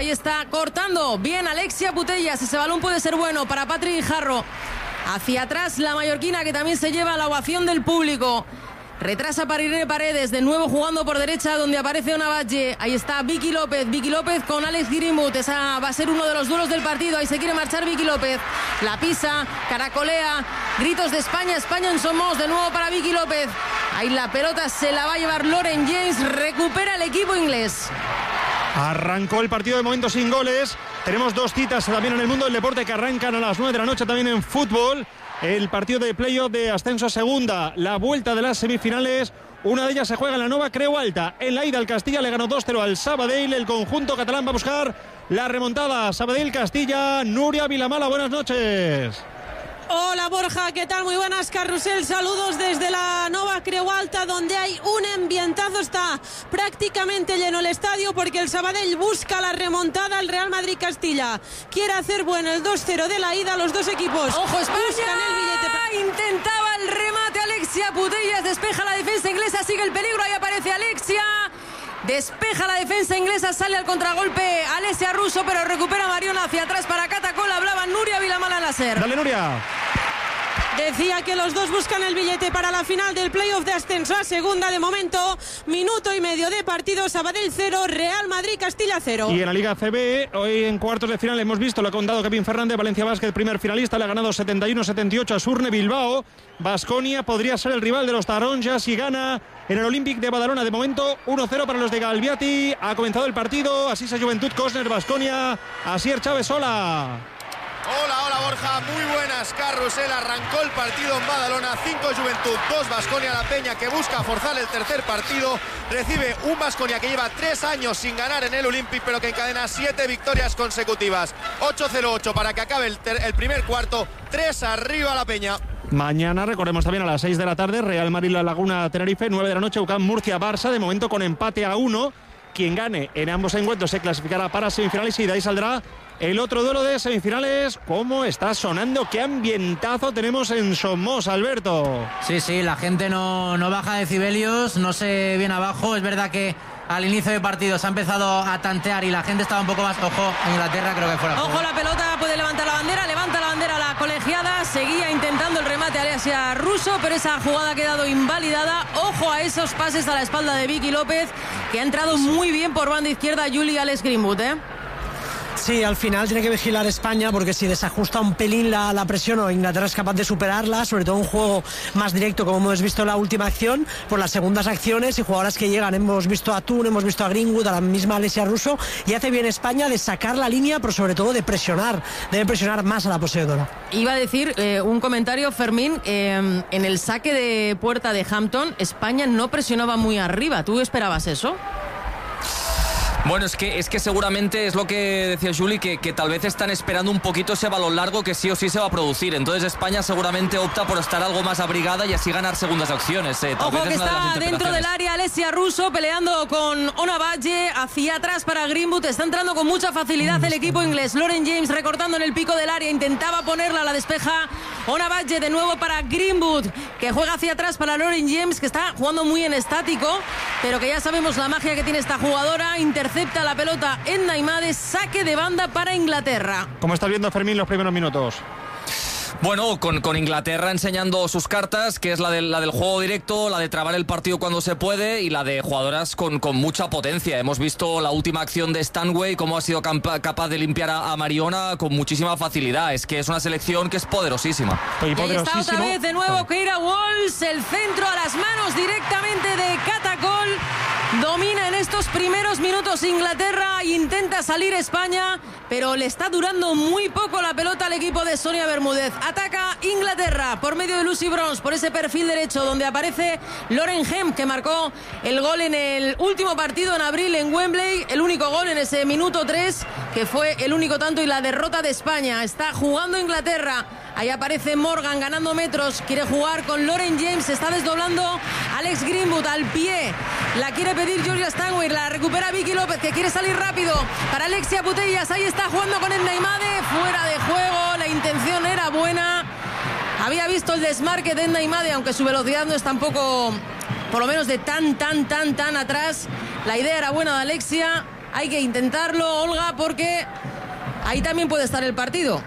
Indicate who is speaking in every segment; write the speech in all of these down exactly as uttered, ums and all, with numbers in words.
Speaker 1: Ahí está cortando bien Alexia Putellas. Ese balón puede ser bueno para Patrick Jarro. Hacia atrás la mallorquina, que también se lleva la ovación del público. Retrasa para Irene Paredes, de nuevo jugando por derecha, donde aparece Ona Batlle. Ahí está Vicky López, Vicky López con Alex Greenwood. Esa va a ser uno de los duelos del partido. Ahí se quiere marchar Vicky López. La pisa, caracolea, gritos de España, España en Somos, de nuevo para Vicky López. Ahí la pelota se la va a llevar Lauren James, recupera el equipo inglés.
Speaker 2: Arrancó el partido de momento sin goles. Tenemos dos citas también en el mundo del deporte que arrancan a las nueve de la noche también en fútbol. El partido de playoff de ascenso a segunda, la vuelta de las semifinales. Una de ellas se juega en la Nova Creu Alta. En la ida el Castilla le ganó dos cero al Sabadell. El conjunto catalán va a buscar la remontada. Sabadell-Castilla. Nuria Vilamala, buenas noches.
Speaker 3: Hola Borja, ¿qué tal? Muy buenas, Carrusel. Saludos desde la Nova Creu Alta, donde hay un ambientazo. Está prácticamente lleno el estadio porque el Sabadell busca la remontada. El Real Madrid-Castilla quiere hacer bueno el dos cero de la ida. Los dos equipos
Speaker 1: ¡ojo, España!
Speaker 3: Buscan el billete para...
Speaker 1: Intentaba el remate Alexia Putellas, despeja la defensa inglesa, sigue el peligro, ahí aparece Alexia. Despeja la defensa inglesa, sale al contragolpe Alessia Russo, pero recupera Mariona hacia atrás para Catacol. Hablaba Nuria Vilamala Láser.
Speaker 2: Dale, Nuria.
Speaker 3: Decía que los dos buscan el billete para la final del playoff de ascenso a segunda. De momento, minuto y medio de partido. Sabadell cero, Real Madrid Castilla cero.
Speaker 2: Y en la Liga C B, hoy en cuartos de final hemos visto, lo ha contado Kevin Fernández, Valencia Basket, primer finalista, le ha ganado setenta y uno setenta y ocho a Surne Bilbao. Baskonia podría ser el rival de los taronjas si gana en el Olympic de Badalona. De momento, uno cero para los de Galbiati. Ha comenzado el partido, Asisa Juventud, Cosner, Baskonia, Asier Chávez Sola.
Speaker 4: Hola, hola Borja, muy buenas, Carrusel. Arrancó el partido en Badalona, cinco Juventud, dos Baskonia. La Peña, que busca forzar el tercer partido, recibe un Baskonia que lleva tres años sin ganar en el Olympic, pero que encadena siete victorias consecutivas. ocho cero ocho para que acabe el, ter- el primer cuarto, tres arriba La Peña.
Speaker 2: Mañana, recordemos también a las seis de la tarde, Real Madrid La Laguna Tenerife, nueve de la noche, U C A M Murcia Barça, de momento con empate a uno. Quien gane en ambos encuentros se clasificará para semifinales y de ahí saldrá el otro duelo de semifinales. ¿Cómo está sonando? ¿Qué ambientazo tenemos en Somos, Alberto?
Speaker 5: Sí, sí, la gente no, no baja decibelios, no se viene abajo. Es verdad que al inicio de partido se ha empezado a tantear y la gente estaba un poco más... Ojo, Inglaterra creo que fuera.
Speaker 1: Ojo, la pelota, puede levantar la bandera, levanta la bandera la colegiada, seguía intentando el remate Alessia Russo, pero esa jugada ha quedado invalidada. Ojo a esos pases a la espalda de Vicky López, que ha entrado muy bien por banda izquierda Julie Alex Greenwood, ¿eh?
Speaker 6: Sí, al final tiene que vigilar España, porque si desajusta un pelín la, la presión, o Inglaterra es capaz de superarla, sobre todo un juego más directo como hemos visto en la última acción, por las segundas acciones y jugadoras que llegan. Hemos visto a Thun, hemos visto a Greenwood, a la misma Alessia Russo, y hace bien España de sacar la línea, pero sobre todo de presionar, debe presionar más a la poseedora.
Speaker 1: Iba a decir eh, un comentario, Fermín, eh, en el saque de puerta de Hampton, España no presionaba muy arriba. ¿Tú esperabas eso?
Speaker 7: Bueno, es que, es que seguramente es lo que decía Juli, que, que tal vez están esperando un poquito ese balón largo que sí o sí se va a producir. Entonces España seguramente opta por estar algo más abrigada y así ganar segundas acciones. Eh, tal
Speaker 1: Ojo
Speaker 7: vez
Speaker 1: que
Speaker 7: es una de las
Speaker 1: está dentro del área Alessia Russo peleando con Ona Batlle, hacia atrás para Greenwood. Está entrando con mucha facilidad el equipo inglés. Lauren James recortando en el pico del área, intentaba ponerla, la despeja Ona Batlle, de nuevo para Greenwood, que juega hacia atrás para Lauren James, que está jugando muy en estático, pero que ya sabemos la magia que tiene esta jugadora. Intercepta la pelota en Naimade, saque de banda para Inglaterra.
Speaker 2: ¿Cómo estás viendo, Fermín, los primeros minutos?
Speaker 7: Bueno, con, con Inglaterra enseñando sus cartas, que es la, de, la del juego directo, la de trabar el partido cuando se puede y la de jugadoras con, con mucha potencia. Hemos visto la última acción de Stanway, cómo ha sido campa, capaz de limpiar a, a Mariona con muchísima facilidad. Es que es una selección que es poderosísima.
Speaker 1: Y ahí está otra vez de nuevo Keira Walsh, el centro a las manos directamente de Catacol. Domina en estos primeros minutos Inglaterra, intenta salir España, pero le está durando muy poco la pelota al equipo de Sonia Bermúdez. Ataca Inglaterra por medio de Lucy Bronze, por ese perfil derecho donde aparece Lauren Hemp, que marcó el gol en el último partido en abril en Wembley, el único gol en ese minuto tres, que fue el único tanto y la derrota de España. Está jugando Inglaterra. Ahí aparece Morgan ganando metros, quiere jugar con Lauren James, se está desdoblando Alex Greenwood al pie, la quiere pedir Georgia Stanway, la recupera Vicky López, que quiere salir rápido para Alexia Putellas. Ahí está jugando con el Naimade, fuera de juego, la intención era buena, había visto el desmarque de Naimade, aunque su velocidad no es tampoco, por lo menos de tan, tan, tan, tan atrás. La idea era buena de Alexia, hay que intentarlo, Olga, porque ahí también puede estar el partido.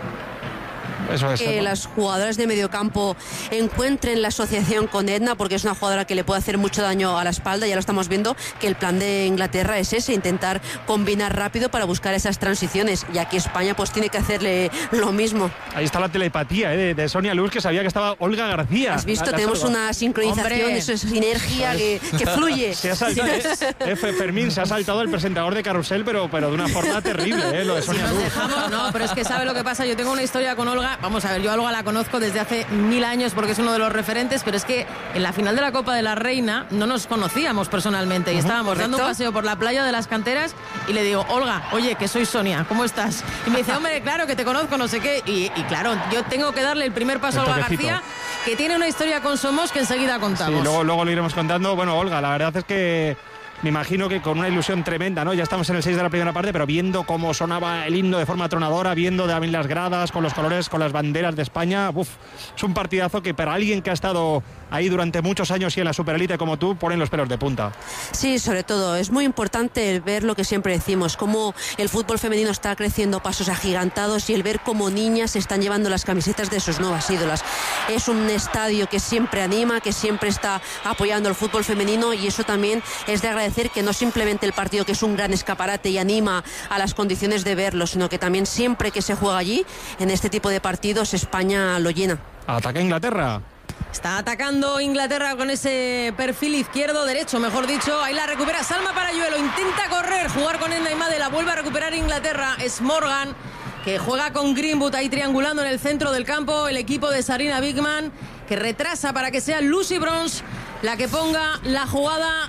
Speaker 2: Eso es,
Speaker 8: que las jugadoras de mediocampo encuentren la asociación con Edna, porque es una jugadora que le puede hacer mucho daño a la espalda. Ya lo estamos viendo, que el plan de Inglaterra es ese, intentar combinar rápido para buscar esas transiciones, y aquí España pues tiene que hacerle lo mismo.
Speaker 2: Ahí está la telepatía, ¿eh? de, de Sonia Luz, que sabía que estaba Olga García.
Speaker 8: Has visto,
Speaker 2: la, la
Speaker 8: tenemos
Speaker 2: salva.
Speaker 8: una sincronización, eso es sinergia que, que fluye.
Speaker 2: Se ha saltado, eh, eh, Fermín, se ha saltado el presentador de Carrusel, pero, pero de una forma terrible, ¿eh? lo de Sonia
Speaker 1: si nos
Speaker 2: Luz.
Speaker 1: Dejamos, no, pero es que sabe lo que pasa. Yo tengo una historia con Olga. Vamos a ver, yo a Olga la conozco desde hace mil años porque es uno de los referentes, pero es que en la final de la Copa de la Reina no nos conocíamos personalmente y uh-huh, estábamos ¿correcto? Dando un paseo por la playa de las Canteras y le digo, Olga, oye, que soy Sonia, ¿cómo estás? Y me dice, hombre, claro que te conozco, no sé qué. Y, y claro, yo tengo que darle el primer paso a Olga García, que tiene una historia con Somos que enseguida contamos.
Speaker 2: Sí, luego, luego lo iremos contando. Bueno, Olga, la verdad es que me imagino que con una ilusión tremenda, ¿no? Ya estamos en el seis de la primera parte, pero viendo cómo sonaba el himno de forma tronadora, viendo también las gradas, con los colores, con las banderas de España, uf, es un partidazo que para alguien que ha estado ahí durante muchos años y en la superélite como tú, ponen los pelos de punta.
Speaker 8: Sí, sobre todo, es muy importante el ver lo que siempre decimos, cómo el fútbol femenino está creciendo a pasos agigantados y el ver cómo niñas se están llevando las camisetas de sus nuevas ídolas. Es un estadio que siempre anima, que siempre está apoyando el fútbol femenino, y eso también es de agradecer, que no simplemente el partido, que es un gran escaparate y anima a las condiciones de verlo, sino que también siempre que se juega allí, en este tipo de partidos, España lo llena.
Speaker 2: Ataca Inglaterra.
Speaker 1: Está atacando Inglaterra con ese perfil izquierdo, derecho, mejor dicho. Ahí la recupera Salma Parayuelo. Intenta correr, jugar con Enda Imade. La vuelve a recuperar Inglaterra. Es Morgan, que juega con Greenwood ahí triangulando en el centro del campo. El equipo de Sarina Bigman, que retrasa para que sea Lucy Bronze la que ponga la jugada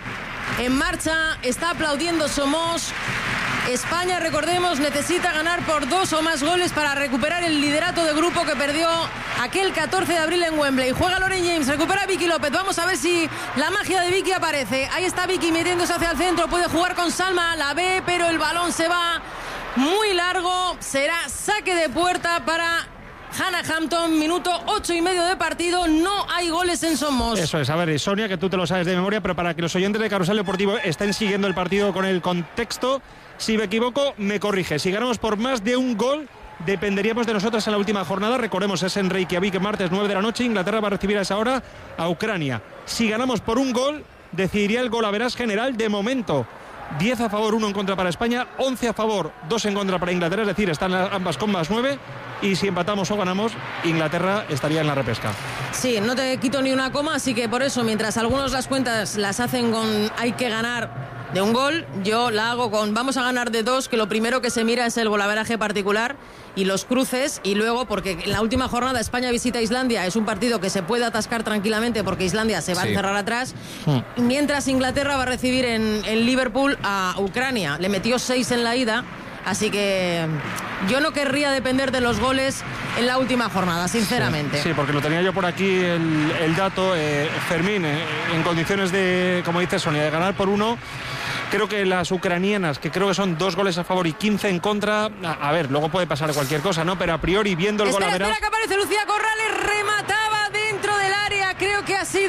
Speaker 1: en marcha. Está aplaudiendo Somos. España, recordemos, necesita ganar por dos o más goles para recuperar el liderato de grupo que perdió aquel catorce de abril en Wembley. Juega Lauren James, recupera Vicky López. Vamos a ver si la magia de Vicky aparece. Ahí está Vicky metiéndose hacia el centro. Puede jugar con Salma, la ve, pero el balón se va muy largo. Será saque de puerta para Hannah Hampton. Minuto ocho y medio de partido. No hay goles en Somos.
Speaker 2: Eso es. A ver, Sonia, que tú te lo sabes de memoria, pero para que los oyentes de Carrusel Deportivo estén siguiendo el partido con el contexto, si me equivoco, me corrige. Si ganamos por más de un gol, dependeríamos de nosotros en la última jornada. Recordemos, es en Reykjavik, martes nueve de la noche. Inglaterra va a recibir a esa hora a Ucrania. Si ganamos por un gol, decidiría el golaveras general. De momento, diez a favor, uno en contra para España, once a favor, dos en contra para Inglaterra, es decir, están ambas con más nueve, y si empatamos o ganamos, Inglaterra estaría en la repesca.
Speaker 1: Sí, no te quito ni una coma, así que por eso, mientras algunos las cuentas las hacen con hay que ganar de un gol, yo la hago con vamos a ganar de dos, que lo primero que se mira es el golaveraje particular y los cruces, y luego, porque en la última jornada España visita a Islandia, es un partido que se puede atascar tranquilamente porque Islandia se va sí. a encerrar atrás, mm. mientras Inglaterra va a recibir en, en Liverpool a Ucrania. Le metió seis en la ida, así que yo no querría depender de los goles en la última jornada, sinceramente.
Speaker 2: Sí, sí, porque lo tenía yo por aquí el, el dato, eh, Fermín, eh, en condiciones de, como dice Sonia, de ganar por uno. Creo que las ucranianas, que creo que son dos goles a favor y quince en contra, a, a ver, luego puede pasar cualquier cosa, ¿no? Pero a priori, viendo el
Speaker 1: espera,
Speaker 2: golaveras...
Speaker 1: Espera, que aparece Lucía Corrales, remataba dentro del área, creo que ha sido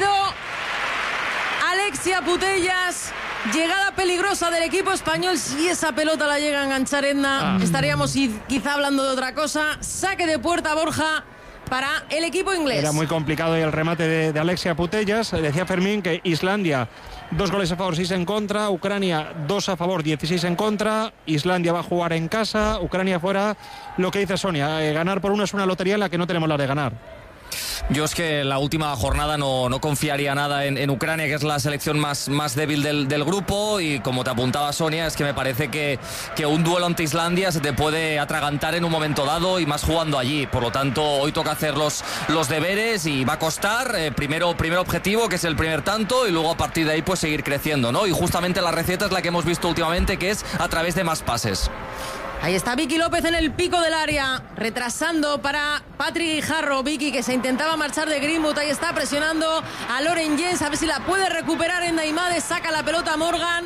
Speaker 1: Alexia Putellas. Llegada peligrosa del equipo español. Si esa pelota la llega a enganchar Edna, ah. estaríamos quizá hablando de otra cosa. Saque de puerta, Borja, para el equipo inglés.
Speaker 2: Era muy complicado el remate de, de Alexia Putellas. Decía Fermín que Islandia, dos goles a favor, seis en contra. Ucrania, dos a favor, dieciséis en contra. Islandia va a jugar en casa. Ucrania fuera. Lo que dice Sonia, eh, ganar por uno es una lotería en la que no tenemos la de ganar.
Speaker 7: Yo es que la última jornada no, no confiaría nada en, en Ucrania, que es la selección más, más débil del, del grupo, y como te apuntaba Sonia, es que me parece que, que un duelo ante Islandia se te puede atragantar en un momento dado, y más jugando allí. Por lo tanto, hoy toca hacer los, los deberes y va a costar. Eh, primero, primer objetivo, que es el primer tanto, y luego a partir de ahí pues seguir creciendo, ¿no? Y justamente la receta es la que hemos visto últimamente, que es a través de más pases.
Speaker 1: Ahí está Vicky López en el pico del área, retrasando para Patrick Guijarro. Vicky, que se intentaba marchar de Greenwood, ahí está presionando a Lauren James, a ver si la puede recuperar en Imade. Saca la pelota Morgan,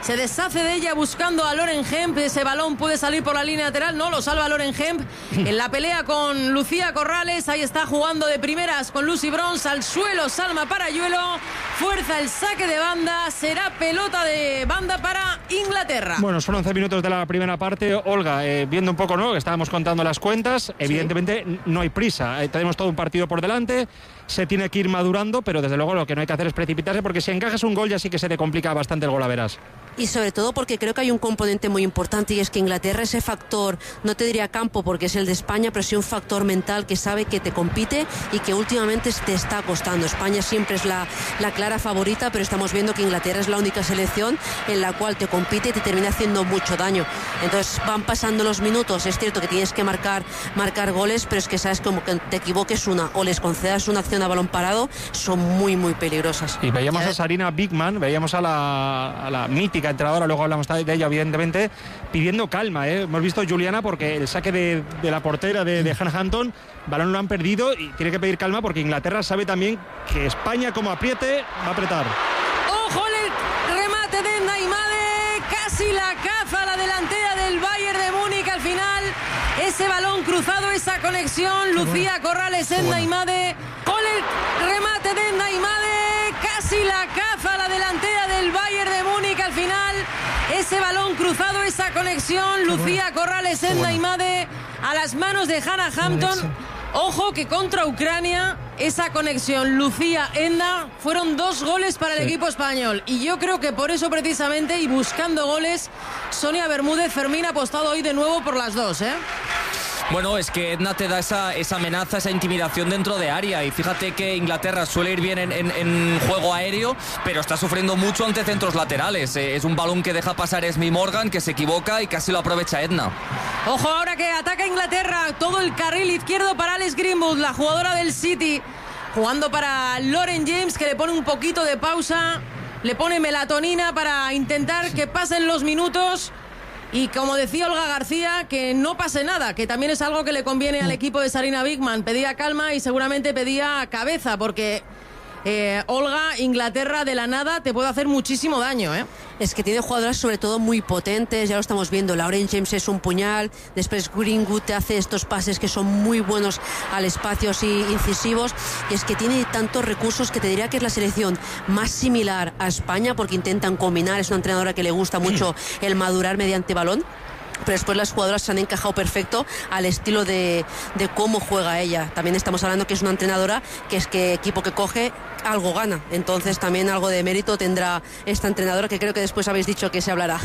Speaker 1: Se deshace de ella buscando a Lauren Hemp. Ese balón puede salir por la línea lateral. No, lo salva Lauren Hemp. En la pelea con Lucía Corrales. Ahí está jugando de primeras con Lucy Bronze. Al suelo Salma Parayuelo. Fuerza el saque de banda. Será pelota de banda para Inglaterra.
Speaker 2: Bueno, son once minutos de la primera parte. Olga, eh, viendo un poco, ¿no? Que estábamos contando las cuentas. Evidentemente sí. No hay prisa. Eh, tenemos todo un partido por delante. Se tiene que ir madurando, pero desde luego lo que no hay que hacer es precipitarse, porque si encajas un gol ya sí que se te complica bastante el gol, a verás.
Speaker 8: Y sobre todo porque creo que hay un componente muy importante, y es que Inglaterra, ese factor, no te diría campo porque es el de España, pero sí un factor mental que sabe que te compite y que últimamente te está costando. España siempre es la, la clara favorita, pero estamos viendo que Inglaterra es la única selección en la cual te compite y te termina haciendo mucho daño. Entonces van pasando los minutos, es cierto que tienes que marcar, marcar goles, pero es que sabes como que te equivoques una o les concedas una acción a balón parado, son muy muy peligrosas.
Speaker 2: Y veíamos a Sarina Bigman, veíamos a la, a la mítica entrenadora, luego hablamos de ella evidentemente, pidiendo calma, ¿eh? Hemos visto Juliana porque el saque de, de la portera de, de Hannah Hampton, balón lo han perdido y tiene que pedir calma porque Inglaterra sabe también que España, como apriete, va a apretar.
Speaker 1: ¡Ojo el remate de Naimade! Casi la caza la delantera del Bayern de Múnich al final. Ese balón cruzado, esa conexión, Lucía Corrales en Naimade. Con el remate de Naimade, casi la caza la delantera del Bayern de Múnich al final. Ese balón cruzado, esa conexión, Lucía Corrales en Naimade a las manos de Hannah Hampton. Ojo que contra Ucrania esa conexión Lucía-Enda fueron dos goles para el sí. equipo español, y yo creo que por eso precisamente, y buscando goles, Sonia Bermúdez Fermín ha apostado hoy de nuevo por las dos, ¿eh?
Speaker 7: Bueno, es que Edna te da esa, esa amenaza, esa intimidación dentro de área, y fíjate que Inglaterra suele ir bien en, en, en juego aéreo, pero está sufriendo mucho ante centros laterales. Eh, es un balón que deja pasar Esme Morgan, que se equivoca y casi lo aprovecha Edna.
Speaker 1: Ojo ahora que ataca Inglaterra, todo el carril izquierdo para Alice Greenwood, la jugadora del City, jugando para Lauren James, que le pone un poquito de pausa, le pone melatonina para intentar que pasen los minutos. Y como decía Olga García, que no pase nada, que también es algo que le conviene al equipo de Sarina Bigman. Pedía calma y seguramente pedía cabeza, porque eh, Olga, Inglaterra de la nada te puede hacer muchísimo daño, ¿eh?
Speaker 8: Es que tiene jugadoras sobre todo muy potentes, ya lo estamos viendo. Lauren James es un puñal, después Greenwood te hace estos pases que son muy buenos al espacio, así incisivos, y es que tiene tantos recursos que te diría que es la selección más similar a España, porque intentan combinar, es una entrenadora que le gusta mucho el madurar mediante balón. Pero después las jugadoras se han encajado perfecto al estilo de, de cómo juega ella. También estamos hablando que es una entrenadora que es que equipo que coge algo gana, entonces también algo de mérito tendrá esta entrenadora, que creo que después habéis dicho que se hablará.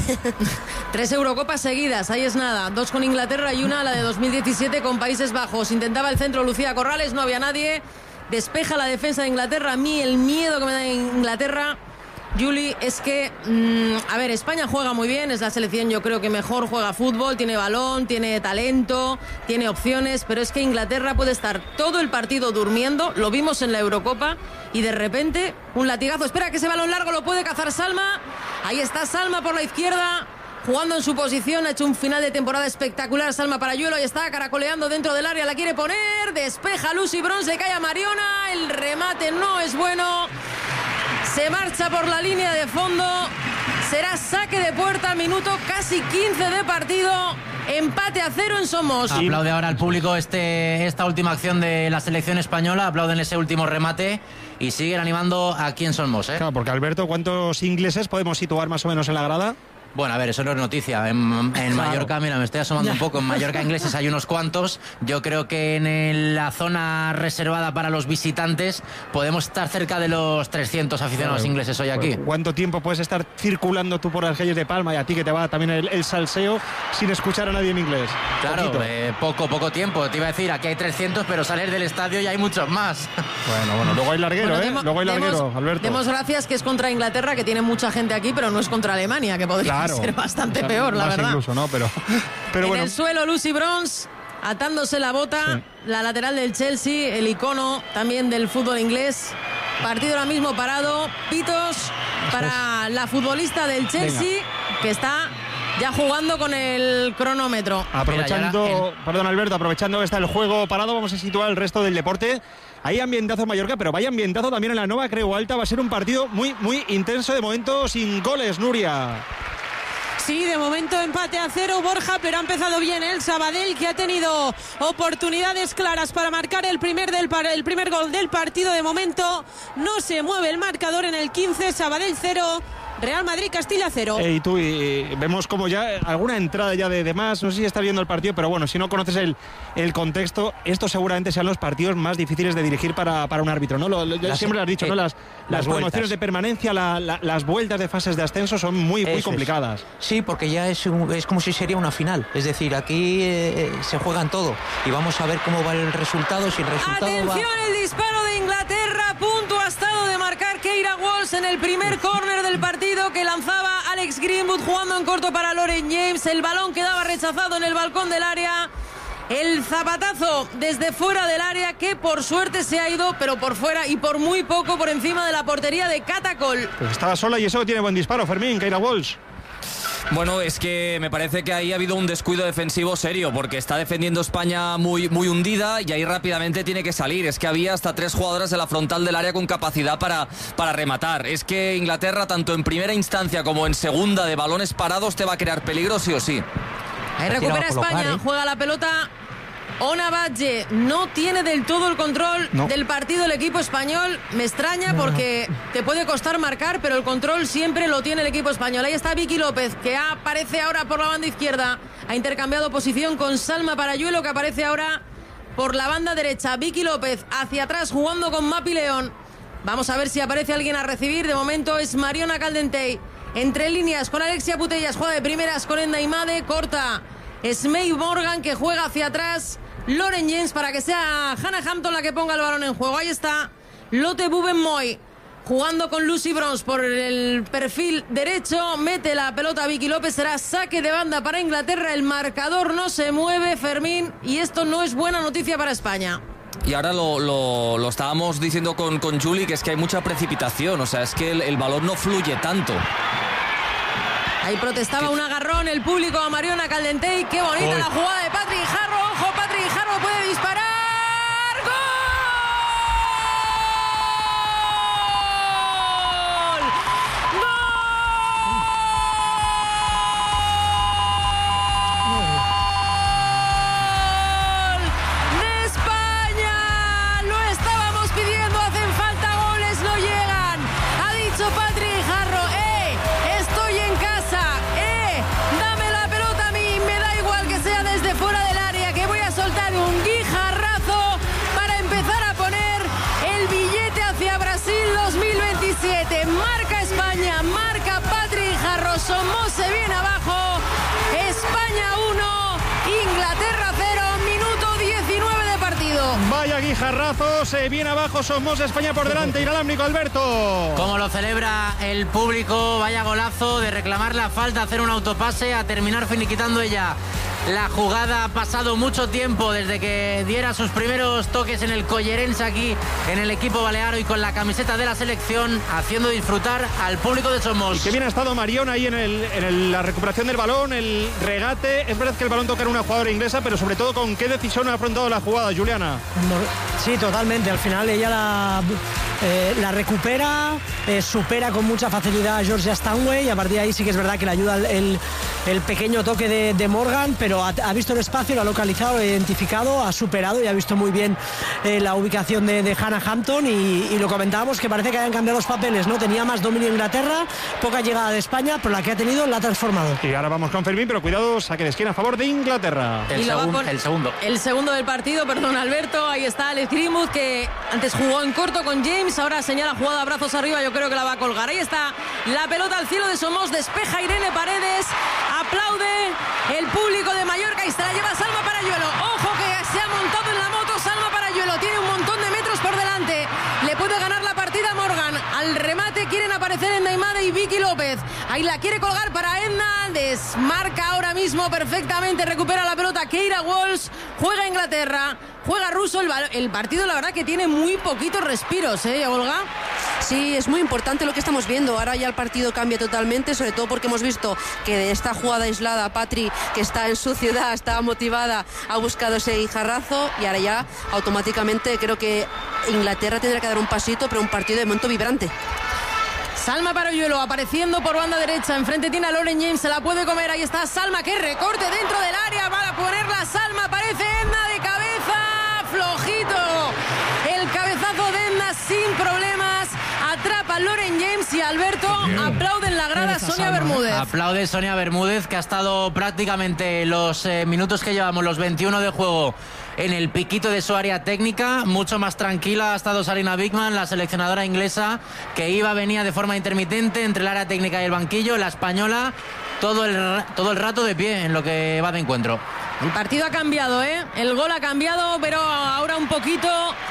Speaker 1: Tres Eurocopas seguidas, ahí es nada, dos con Inglaterra y una, la de dos mil diecisiete, con Países Bajos. Intentaba el centro Lucía Corrales, no había nadie, despeja la defensa de Inglaterra. A mí el miedo que me da Inglaterra, Juli, es que, mmm, a ver, España juega muy bien, es la selección yo creo que mejor juega fútbol, tiene balón, tiene talento, tiene opciones, pero es que Inglaterra puede estar todo el partido durmiendo, lo vimos en la Eurocopa, y de repente un latigazo, espera que ese balón largo lo puede cazar Salma, ahí está Salma por la izquierda, jugando en su posición, ha hecho un final de temporada espectacular Salma Parayuelo, ahí está caracoleando dentro del área, la quiere poner, despeja Lucy Bronze, cae a Mariona, el remate no es bueno. Se marcha por la línea de fondo. Será saque de puerta, minuto casi quince de partido. Empate a cero en Somos.
Speaker 5: Aplaude ahora al público este, esta última acción de la selección española. Aplauden ese último remate y siguen animando aquí en Somos, ¿eh?
Speaker 2: Claro, porque Alberto, ¿cuántos ingleses podemos situar más o menos en la grada?
Speaker 5: Bueno, a ver, eso no es noticia. En, en claro. Mallorca, mira, me estoy asomando un poco. En Mallorca ingleses hay unos cuantos. Yo creo que en el, la zona reservada para los visitantes podemos estar cerca de los trescientos aficionados claro. ingleses hoy aquí.
Speaker 2: ¿Cuánto tiempo puedes estar circulando tú por las calles de Palma y a ti que te va también el, el salseo sin escuchar a nadie en inglés?
Speaker 5: Claro, eh, poco, poco tiempo. Te iba a decir, aquí hay trescientos, pero salir del estadio ya hay muchos más.
Speaker 2: Bueno, bueno, luego hay larguero,
Speaker 1: bueno,
Speaker 2: ¿eh?
Speaker 1: Demo,
Speaker 2: luego hay larguero,
Speaker 1: demos,
Speaker 2: Alberto.
Speaker 1: Demos gracias que es contra Inglaterra, que tiene mucha gente aquí, pero no es contra Alemania, que podría Claro. ser bastante o sea, peor, la verdad.
Speaker 2: Incluso, ¿no? Pero, pero
Speaker 1: en
Speaker 2: bueno.
Speaker 1: el suelo, Lucy Bronze, atándose la bota, sí. la lateral del Chelsea, el icono también del fútbol inglés. Partido ahora mismo parado, pitos para la futbolista del Chelsea, Venga. que está ya jugando con el cronómetro.
Speaker 2: Aprovechando, Mira, el... perdón Alberto, aprovechando que está el juego parado, vamos a situar el resto del deporte. Hay ambientazo en Mallorca, pero vaya ambientazo también en la Nova Creu Alta. Va a ser un partido muy, muy intenso, de momento sin goles, Nuria.
Speaker 3: Sí, de momento empate a cero, Borja, pero ha empezado bien el Sabadell, que ha tenido oportunidades claras para marcar el primer, del, el primer gol del partido. De momento no se mueve el marcador en el quince, Sabadell cero, Real Madrid Castilla cero.
Speaker 2: Eh, y tú, y vemos como ya alguna entrada ya de, de más, no sé si estás viendo el partido, pero bueno, si no conoces el, el contexto, estos seguramente sean los partidos más difíciles de dirigir para, para un árbitro, ¿no? Lo, lo, las, siempre lo has dicho, eh, ¿no? Las, las, las promociones de permanencia, la, la, las vueltas de fases de ascenso son muy, muy complicadas.
Speaker 9: Es. Sí, porque ya es, un, es como si sería una final, es decir, aquí eh, se juegan todo y vamos a ver cómo va el resultado, si el resultado
Speaker 1: Atención,
Speaker 9: va...
Speaker 1: el disparo de Inglaterra, punto ha estado de marcar Keira Walsh en el primer córner del partido que lanzaba Alex Greenwood jugando en corto para Lauren James. El balón quedaba rechazado en el balcón del área. El zapatazo desde fuera del área, que por suerte se ha ido, pero por fuera y por muy poco por encima de la portería de Catacol.
Speaker 2: Pues estaba sola y eso tiene buen disparo, Fermín, Keira Walsh.
Speaker 7: Bueno, es que me parece que ahí ha habido un descuido defensivo serio, porque está defendiendo España muy, muy hundida y ahí rápidamente tiene que salir. Es que había hasta tres jugadoras de la frontal del área con capacidad para, para rematar. Es que Inglaterra, tanto en primera instancia como en segunda de balones parados, te va a crear peligro sí o sí.
Speaker 1: Ahí recupera España, ¿eh? Juega la pelota Ona Badge, no tiene del todo el control no. del partido el equipo español. Me extraña no, porque no. te puede costar marcar, pero el control siempre lo tiene el equipo español. Ahí está Vicky López, que aparece ahora por la banda izquierda. Ha intercambiado posición con Salma Parayuelo, que aparece ahora por la banda derecha. Vicky López hacia atrás jugando con Mapi León. Vamos a ver si aparece alguien a recibir. De momento es Mariona Caldentey. Entre líneas con Alexia Putellas, juega de primeras con Enda Imade, corta Smey Morgan, que juega hacia atrás. Lauren James para que sea Hannah Hampton la que ponga el balón en juego. Ahí está Lotte Bubenmoy jugando con Lucy Bronze por el perfil derecho. Mete la pelota a Vicky López. Será saque de banda para Inglaterra. El marcador no se mueve, Fermín, y esto no es buena noticia para España.
Speaker 7: Y ahora lo, lo, lo estábamos diciendo con, con Juli, que es que hay mucha precipitación. O sea, es que el, el balón no fluye tanto.
Speaker 1: Ahí protestaba un agarrón el público a Mariona Caldentey. Qué bonita Uy. la jugada de Patrick Jarro. Ojo, Patrick Jarro puede disparar. ¡Gol! ¡Gol! ¡De España! Lo estábamos pidiendo, hacen falta goles, no llegan. Ha dicho Patrick Jarro, ¡eh! Estoy en casa. ¡Eh! Dame la pelota a mí. Me da igual que sea desde fuera del área, que voy a soltar un guijarrazo para empezar a poner el billete hacia Brasil dos mil veintisiete. Marca España, marca Patrick Jarro. Somos se viene abajo. España uno, Inglaterra cero, minuto diecinueve de partido.
Speaker 2: Vaya guijarrazo, se viene abajo, Somos España por delante. Inalámbrico, Alberto.
Speaker 5: Como lo celebra el público, vaya golazo de reclamar la falta, hacer un autopase, a terminar finiquitando ella la jugada. Ha pasado mucho tiempo desde que diera sus primeros toques en el Collerense aquí en el equipo balearo y con la camiseta de la selección, haciendo disfrutar al público de Somos.
Speaker 2: Y que bien ha estado Mariona ahí en, el, en el, la recuperación del balón, el regate. Es verdad que el balón toca en una jugadora inglesa, pero sobre todo con qué decisión ha afrontado la jugada, Juliana.
Speaker 6: Sí, totalmente. Al final ella la, eh, la recupera, eh, supera con mucha facilidad a Georgia Stanway, y a partir de ahí sí que es verdad que le ayuda el, el, el pequeño toque de, de Morgan, pero ha, ha visto el espacio, lo ha localizado, lo ha identificado, ha superado y ha visto muy bien eh, la ubicación de, de Hannah Hampton, y, y lo comentábamos, que parece que hayan cambiado los papeles, ¿no? Tenía más dominio Inglaterra, poca llegada de España, pero la que ha tenido la ha transformado.
Speaker 2: Y ahora vamos con Fermín, pero cuidado, saque de esquina a favor de Inglaterra.
Speaker 5: El, segun, con, el segundo.
Speaker 1: El segundo del partido, perdón, Alberto. Ahí está Alex Greenwood, que antes jugó en corto con James, ahora señala jugada, brazos arriba, yo creo que la va a colgar. Ahí está la pelota al cielo de Somos, despeja Irene Paredes, aplaude el público de Mallorca y se la lleva Salma Parayuelo. Ojo que se ha montado en la moto Salma Parayuelo, tiene un montón de metros por delante, le puede ganar la partida Morgan. Al remate quieren aparecer Enda Imade y Vicky López. Ahí la quiere colgar para Edna, desmarca ahora mismo perfectamente, recupera la pelota Keira Walsh, juega Inglaterra, juega Russo. El, el partido la verdad que tiene muy poquitos respiros, ¿eh, Olga?
Speaker 8: Sí, es muy importante lo que estamos viendo. Ahora ya el partido cambia totalmente, sobre todo porque hemos visto que de esta jugada aislada Patri, que está en su ciudad, está motivada, ha buscado ese guijarrazo, y ahora ya automáticamente creo que Inglaterra tendrá que dar un pasito, pero un partido de momento vibrante.
Speaker 1: Salma Parayuelo apareciendo por banda derecha. Enfrente tiene a Lauren James, se la puede comer. Ahí está Salma, que recorte dentro del área. Va a ponerla Salma, aparece Edna de cabeza. Flojito. El cabezazo de Edna sin problemas. Atrapa a Lauren James y Alberto aplaude en la grada Sonia Bermúdez.
Speaker 5: Aplaude Sonia Bermúdez, que ha estado prácticamente los eh, minutos que llevamos, los veintiuno de juego, en el piquito de su área técnica. Mucho más tranquila ha estado Sarina Wiegman, la seleccionadora inglesa, que iba, venía de forma intermitente entre el área técnica y el banquillo. La española todo el, todo el rato de pie en lo que va de encuentro.
Speaker 1: El partido ha cambiado, ¿eh? El gol ha cambiado, pero ahora un poquito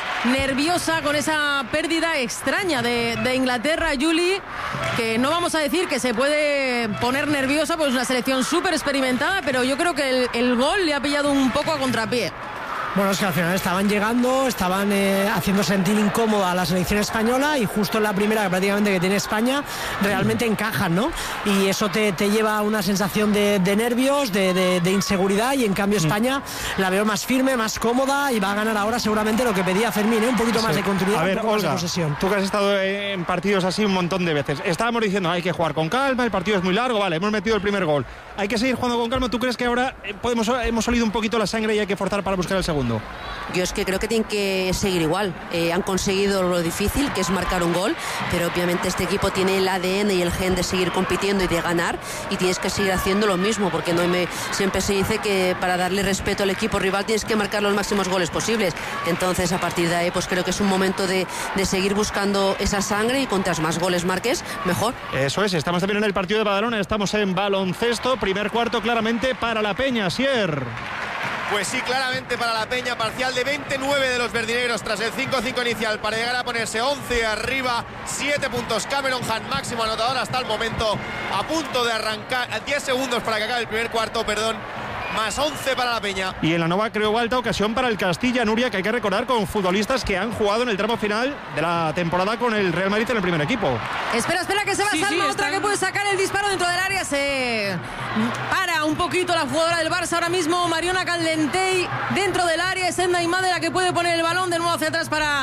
Speaker 1: nerviosa con esa pérdida extraña de, de Inglaterra, Julie, que no vamos a decir que se puede poner nerviosa, pues es una selección súper experimentada, pero yo creo que el, el gol le ha pillado un poco a contrapié.
Speaker 6: Bueno, es que al final estaban llegando, estaban eh, haciendo sentir incómoda a la selección española, y justo en la primera que prácticamente que tiene España realmente encajan, ¿no? Y eso te, te lleva a una sensación de, de nervios, de, de, de inseguridad, y en cambio España mm. la veo más firme, más cómoda, y va a ganar ahora seguramente lo que pedía Fermín, ¿eh? Un poquito sí. más de continuidad.
Speaker 2: A ver,
Speaker 6: un poco
Speaker 2: Olga,
Speaker 6: más de posesión.
Speaker 2: Tú que has estado en partidos así un montón de veces, estábamos diciendo hay que jugar con calma, el partido es muy largo, vale, hemos metido el primer gol, hay que seguir jugando con calma. ¿Tú crees que ahora podemos, hemos olido un poquito la sangre y hay que forzar para buscar el segundo?
Speaker 8: Yo es que creo que tienen que seguir igual. Eh, han conseguido lo difícil, que es marcar un gol, pero obviamente este equipo tiene el A D N y el gen de seguir compitiendo y de ganar, y tienes que seguir haciendo lo mismo, porque no me, siempre se dice que para darle respeto al equipo rival tienes que marcar los máximos goles posibles. Entonces, a partir de ahí, pues creo que es un momento de, de seguir buscando esa sangre, y cuantas más goles marques, mejor.
Speaker 2: Eso es, estamos también en el partido de Badalona, estamos en baloncesto, primer cuarto claramente para la Peña, Sier.
Speaker 4: Pues sí, claramente para la Peña, parcial de veintinueve de los verdinegros tras el cinco cinco inicial para llegar a ponerse once arriba, siete puntos Cameron Hunt, máximo anotador hasta el momento, a punto de arrancar, diez segundos para que acabe el primer cuarto, perdón, más once para la Peña.
Speaker 2: Y en la Nova Creu Alta, ocasión para el Castilla, Nuria, que hay que recordar con futbolistas que han jugado en el tramo final de la temporada con el Real Madrid en el primer equipo.
Speaker 1: Espera, espera, que se va sí, Salma, sí, otra están... que puede sacar el disparo dentro del área. Se para un poquito la jugadora del Barça ahora mismo, Mariona Caldentey, dentro del área. Es Edna Imade la que puede poner el balón de nuevo hacia atrás para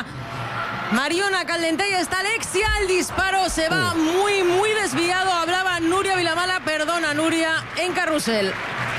Speaker 1: Mariona Caldentey. Está Alexia, el disparo se va uh. muy, muy desviado. Hablaba Nuria Vilamala, perdona Nuria, en carrusel.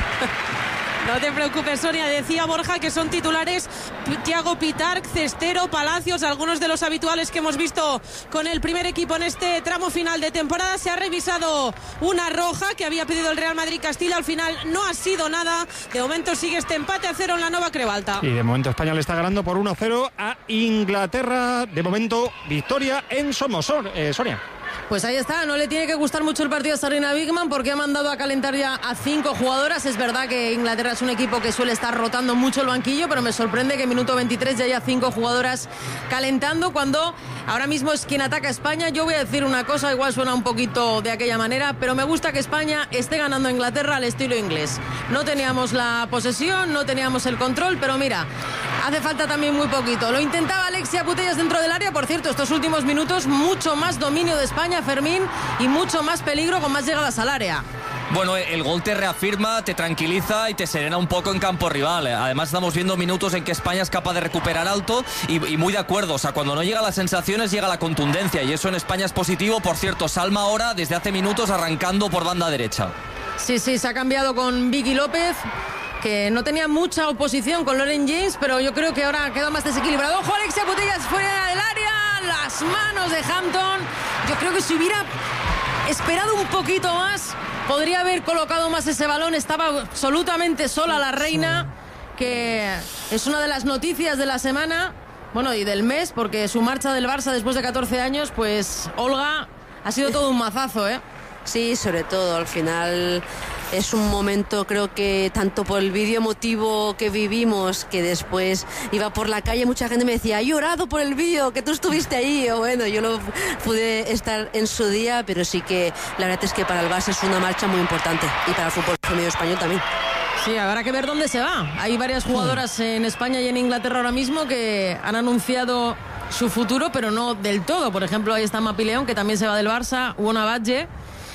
Speaker 3: No te preocupes, Sonia. Decía Borja que son titulares Thiago Pitarch, Cestero, Palacios, algunos de los habituales que hemos visto con el primer equipo en este tramo final de temporada. Se ha revisado una roja que había pedido el Real Madrid Castilla. Al final no ha sido nada. De momento sigue este empate a cero en la Nova Creu Alta.
Speaker 2: Y de momento España le está ganando por uno a cero a Inglaterra. De momento victoria en Somosor. Eh, Sonia.
Speaker 1: Pues ahí está, no le tiene que gustar mucho el partido a Sarina Wiegman, porque ha mandado a calentar ya a cinco jugadoras. Es verdad que Inglaterra es un equipo que suele estar rotando mucho el banquillo, pero me sorprende que en minuto veintitrés ya haya cinco jugadoras calentando, cuando ahora mismo es quien ataca a España. Yo voy a decir una cosa, igual suena un poquito de aquella manera, pero me gusta que España esté ganando a Inglaterra al estilo inglés. No teníamos la posesión, no teníamos el control, pero mira, hace falta también muy poquito. Lo intentaba Alexia Putellas dentro del área. Por cierto, estos últimos minutos mucho más dominio de España, Fermín, y mucho más peligro con más llegadas al área.
Speaker 7: Bueno, el gol te reafirma, te tranquiliza y te serena un poco en campo rival. Además, estamos viendo minutos en que España es capaz de recuperar alto y, y muy de acuerdo. O sea, cuando no llega las sensaciones, llega la contundencia, y eso en España es positivo. Por cierto, Salma ahora, desde hace minutos, arrancando por banda derecha.
Speaker 1: Sí, sí, se ha cambiado con Vicky López, que no tenía mucha oposición con Lauren James, pero yo creo que ahora ha quedado más desequilibrado. Ojo, Alexia Putellas fuera del área, las manos de Hampton. Yo creo que si hubiera esperado un poquito más, podría haber colocado más ese balón. Estaba absolutamente sola la reina, que es una de las noticias de la semana, bueno, y del mes, porque su marcha del Barça después de catorce años, pues Olga, ha sido todo un mazazo, ¿eh?
Speaker 8: Sí, sobre todo, al final es un momento, creo que tanto por el vídeo emotivo que vivimos, que después iba por la calle, mucha gente me decía, he llorado por el vídeo, que tú estuviste ahí. O bueno, yo no pude estar en su día, pero sí que la verdad es que para el Barça es una marcha muy importante, y para el fútbol femenino español también.
Speaker 1: Sí, habrá que ver dónde se va. Hay varias jugadoras en España y en Inglaterra ahora mismo que han anunciado su futuro, pero no del todo. Por ejemplo, ahí está Mapi León, que también se va del Barça, Uona Badge,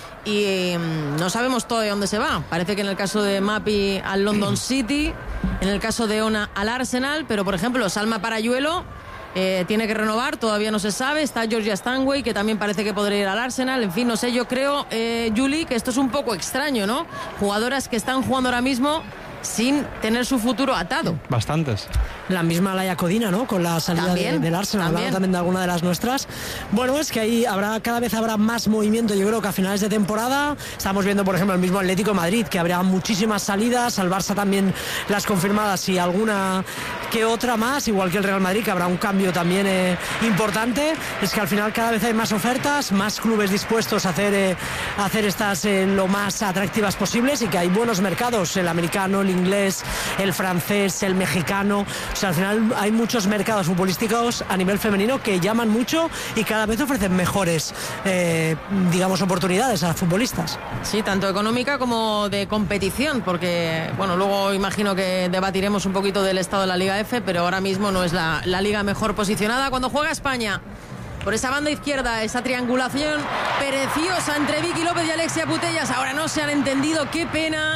Speaker 1: y eh, no sabemos todavía dónde se va. Parece que en el caso de Mapi al London City, en el caso de Ona al Arsenal, pero por ejemplo Salma Parayuelo Eh, tiene que renovar, todavía no se sabe. Está Georgia Stanway, que también parece que podría ir al Arsenal. En fin, no sé, yo creo, eh, Juli, que esto es un poco extraño, ¿no? Jugadoras que están jugando ahora mismo sin tener su futuro atado.
Speaker 2: Bastantes.
Speaker 6: La misma Laia Codina, ¿no? Con la salida de, del Arsenal, hablaba también de alguna de las nuestras. Bueno, es que ahí habrá, cada vez habrá más movimiento, yo creo que a finales de temporada. Estamos viendo, por ejemplo, el mismo Atlético de Madrid, que habrá muchísimas salidas, al Barça también las confirmadas y alguna que otra más, igual que el Real Madrid, que habrá un cambio también eh, importante. Es que al final cada vez hay más ofertas, más clubes dispuestos a hacer, eh, a hacer estas eh, lo más atractivas posibles, y que hay buenos mercados, el americano, el inglés, el francés, el mexicano. O sea, al final hay muchos mercados futbolísticos a nivel femenino que llaman mucho y cada vez ofrecen mejores, eh, digamos, oportunidades a las futbolistas.
Speaker 1: Sí, tanto económica como de competición, porque, bueno, luego imagino que debatiremos un poquito del estado de la Liga F, pero ahora mismo no es la, la liga mejor posicionada. Cuando juega España por esa banda izquierda, esa triangulación preciosa entre Vicky López y Alexia Putellas, ahora no se han entendido, qué pena.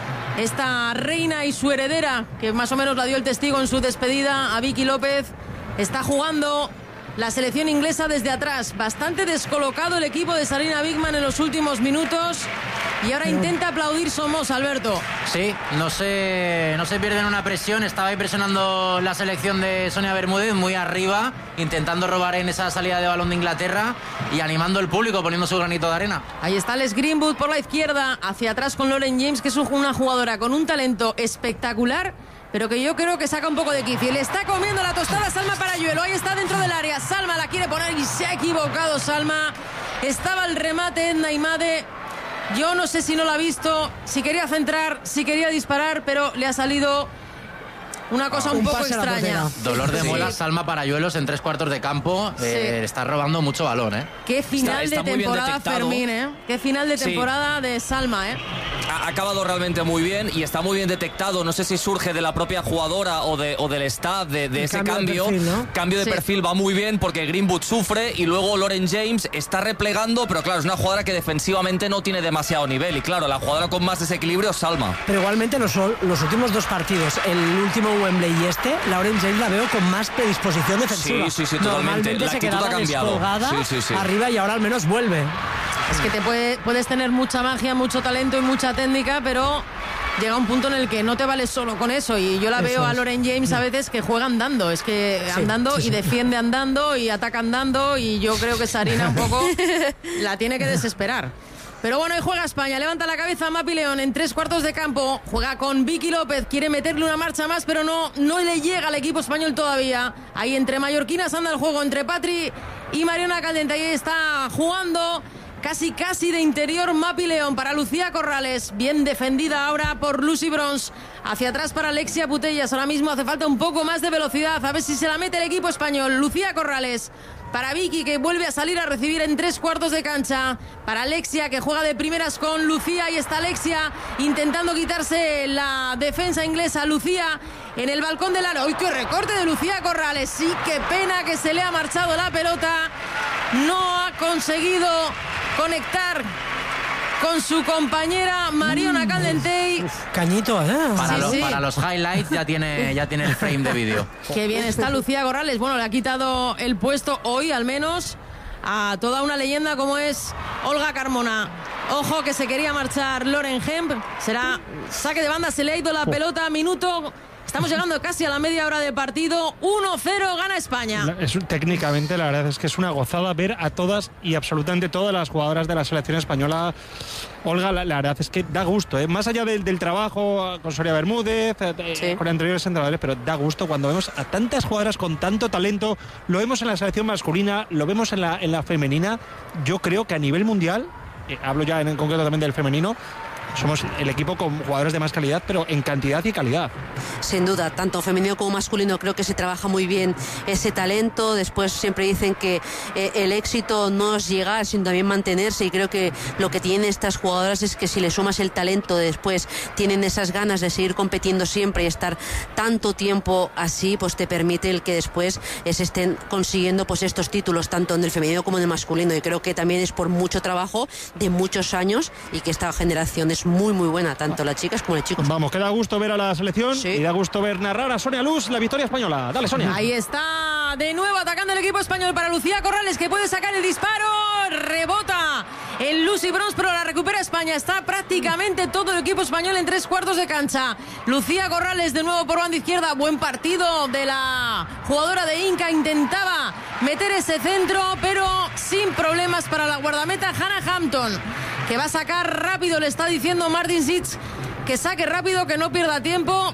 Speaker 1: Esta reina y su heredera, que más o menos la dio el testigo en su despedida a Vicky López, está jugando la selección inglesa desde atrás. Bastante descolocado el equipo de Sarina Wiegman en los últimos minutos, y ahora intenta aplaudir Somos, Alberto.
Speaker 5: Sí, no se, no se pierden una presión. Estaba ahí presionando la selección de Sonia Bermúdez muy arriba, intentando robar en esa salida de balón de Inglaterra y animando al público, poniendo su granito de arena.
Speaker 1: Ahí está Les Greenwood por la izquierda, hacia atrás con Lauren James, que es una jugadora con un talento espectacular, pero que yo creo que saca un poco de quicio. Le está comiendo la tostada Salma Parayuelo. Ahí está dentro del área. Salma la quiere poner y se ha equivocado Salma. Estaba el remate Edna Imade. Yo no sé si no lo ha visto, si quería centrar, si quería disparar, pero le ha salido una cosa un, un poco extraña.
Speaker 5: Dolor de muelas, sí. Salma Parayuelos en tres cuartos de campo. Sí. Eh, está robando mucho balón, ¿eh?
Speaker 1: Qué final está, está de temporada, Fermín, ¿eh? Qué final de temporada sí. de Salma, ¿eh?
Speaker 7: Ha acabado realmente muy bien y está muy bien detectado. No sé si surge de la propia jugadora o, de, o del staff de, de ese cambio. Cambio de perfil, ¿no? Cambio de sí. perfil va muy bien, porque Greenwood sufre y luego Lauren James está replegando, pero claro, es una jugadora que defensivamente no tiene demasiado nivel. Y claro, la jugadora con más desequilibrio es Salma.
Speaker 6: Pero igualmente los, los últimos dos partidos, el último Wembley y este, Lauren James la veo con más predisposición defensiva.
Speaker 7: Sí, sí, sí, totalmente.
Speaker 6: Normalmente
Speaker 7: la
Speaker 6: se
Speaker 7: actitud ha cambiado.
Speaker 6: Sí,
Speaker 7: sí, sí.
Speaker 6: Arriba, y ahora al menos vuelve.
Speaker 1: Es que te puede, puedes tener mucha magia, mucho talento y mucha técnica, pero llega un punto en el que no te vales solo con eso. Y yo la eso veo es. a Lauren James a veces que juega andando. Es que sí, andando sí, sí. y defiende andando y ataca andando. Y yo creo que Sarina un poco la tiene que desesperar. Pero bueno, ahí juega España, levanta la cabeza Mapi León en tres cuartos de campo, juega con Vicky López, quiere meterle una marcha más, pero no, no le llega al equipo español todavía. Ahí entre mallorquinas anda el juego, entre Patri y Mariona Caldente, ahí está jugando casi casi de interior Mapi León para Lucía Corrales, bien defendida ahora por Lucy Bronze, hacia atrás para Alexia Putellas. Ahora mismo hace falta un poco más de velocidad, a ver si se la mete el equipo español. Lucía Corrales para Vicky, que vuelve a salir a recibir en tres cuartos de cancha. Para Alexia, que juega de primeras con Lucía. Y está Alexia intentando quitarse la defensa inglesa. Lucía en el balcón del aro. ¡Uy, qué recorte de Lucía Corrales! Sí, qué pena que se le ha marchado la pelota. No ha conseguido conectar con su compañera Mariona Caldentey.
Speaker 6: Uf, cañito, ¿eh?
Speaker 5: Para,
Speaker 1: sí,
Speaker 5: lo,
Speaker 1: sí.
Speaker 5: para los highlights ya tiene, ya tiene el frame de vídeo.
Speaker 1: Qué bien está Lucía Corrales. Bueno, le ha quitado el puesto hoy, al menos, a toda una leyenda como es Olga Carmona. Ojo, que se quería marchar Lauren Hemp. Será saque de banda, se le ha ido la pelota. Minuto. Estamos llegando casi a la media hora de partido. uno cero, gana España.
Speaker 2: Es, técnicamente, la verdad es que es una gozada ver a todas y absolutamente todas las jugadoras de la selección española. Olga, la, la verdad es que da gusto, ¿eh? Más allá del, del trabajo con Sonia Bermúdez, eh, sí. con anteriores entrenadores, pero da gusto cuando vemos a tantas jugadoras con tanto talento. Lo vemos en la selección masculina, lo vemos en la, en la femenina. Yo creo que a nivel mundial, eh, hablo ya en, en concreto también del femenino, somos el equipo con jugadores de más calidad, pero en cantidad y calidad.
Speaker 8: Sin duda, tanto femenino como masculino, creo que se trabaja muy bien ese talento. Después siempre dicen que eh, el éxito no es llegar, sino también mantenerse, y creo que lo que tienen estas jugadoras es que si le sumas el talento, después tienen esas ganas de seguir compitiendo siempre y estar tanto tiempo así, pues te permite el que después se estén consiguiendo pues estos títulos, tanto en el femenino como en el masculino. Y creo que también es por mucho trabajo de muchos años, y que esta generación es muy muy buena, tanto las chicas como los chicos.
Speaker 2: Vamos, que da gusto ver a la selección, sí. y da gusto ver narrar a Sonia Luz la victoria española. Dale, Sonia.
Speaker 1: Ahí está Ahora de nuevo atacando el equipo español para Lucía Corrales, que puede sacar el disparo. Rebota el Lucy Bronze, pero la recupera España. Está prácticamente todo el equipo español en tres cuartos de cancha. Lucía Corrales de nuevo por banda izquierda. Buen partido de la jugadora de Inca. Intentaba meter ese centro, pero sin problemas para la guardameta Hannah Hampton, que va a sacar rápido. Le está diciendo Martin Sitz que saque rápido, que no pierda tiempo.